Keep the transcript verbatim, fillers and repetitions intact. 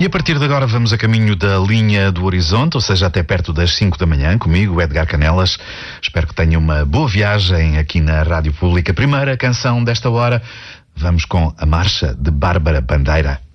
E a partir de agora vamos a caminho da linha do horizonte, ou seja, até perto das cinco da manhã, comigo, Edgar Canelas. Espero que tenha uma boa viagem aqui na Rádio Pública. Primeira canção desta hora, vamos com a Marcha de Bárbara Bandeira.